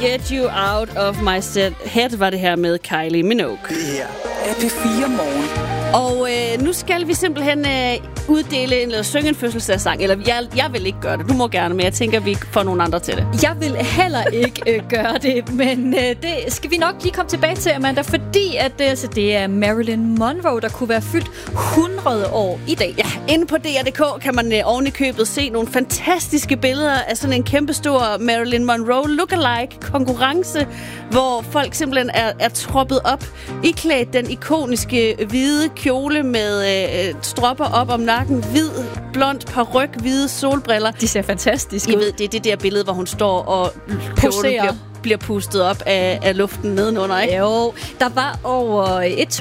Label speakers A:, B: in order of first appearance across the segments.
A: Get You Out of My Head var det her med Kylie Minogue.
B: Det her er P4 Morgen.
A: Og nu skal vi simpelthen uddele eller synge en fødselsdagssang. Eller jeg vil ikke gøre det. Du må gerne, men jeg tænker, vi får nogle andre til det.
C: Jeg vil heller ikke gøre det, men det skal vi nok lige komme tilbage til, Amanda, fordi at det er Marilyn Monroe, der kunne være fyldt 100 år i dag.
A: Ja, inde på DR.dk kan man oven i købet se nogle fantastiske billeder af sådan en kæmpestor Marilyn Monroe lookalike konkurrence, hvor folk simpelthen er troppet op, iklædt den ikoniske hvide kjole med stropper op om nakken, hvid, blond paryk, hvide solbriller.
C: De ser fantastisk ud.
A: I ved, det er det der billede, hvor hun står og kjolen bliver pustet op af luften nedenunder, ikke?
C: Jo, der var over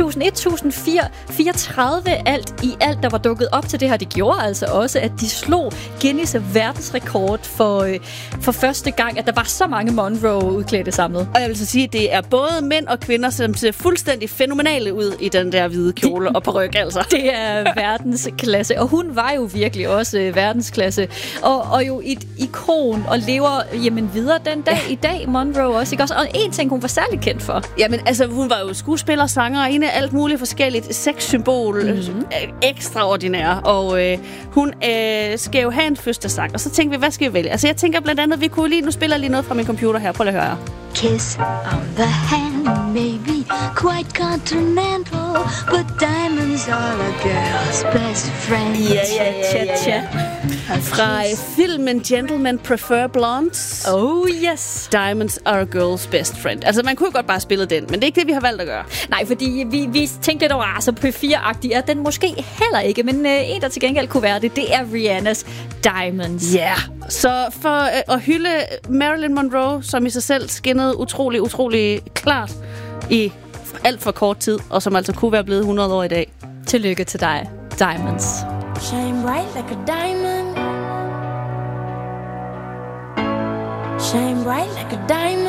C: 1034 alt, der var dukket op til det her. Det gjorde altså også, at de slog Guinness verdensrekord for første gang, at der var så mange Monroe-udklædte samlet.
A: Og jeg vil så sige, at det er både mænd og kvinder, som ser fuldstændig fænomenale ud i den der hvide kjole og paryk, altså.
C: Det er verdensklasse, og hun var jo virkelig også verdensklasse. Og jo et ikon, og lever videre den dag i dag, Monroe også, ikke også? Og en ting, hun var særlig kendt for.
A: Jamen, altså, hun var jo skuespiller, sanger, en af alt muligt forskelligt sexsymbol, ekstraordinær, og hun skal jo have en fødselsdagssang, og så tænkte vi, hvad skal vi vælge? Altså, jeg tænker blandt andet, nu spiller jeg lige noget fra min computer her. Prøv lige at høre.
D: Kiss on the hand, maybe quite continental, but diamonds are a girl's best friend.
A: Ja. Fra filmen Gentlemen Prefer Blondes.
C: Oh yes.
A: Diamonds are a girl's best friend. Altså, man kunne jo godt bare spille den, men det er ikke det, vi har valgt at gøre.
C: Nej, fordi vi tænkte lidt over, så P4-agtig er den måske heller ikke, men en, der til gengæld kunne være det er Rihannas Diamonds.
A: Ja, yeah. Så for at hylde Marilyn Monroe, som i sig selv skinnede utrolig klart i alt for kort tid, og som altså kunne være blevet 100 år i dag.
C: Tillykke til dig, Diamonds.
E: Shine bright like a diamond. Shine bright like a diamond.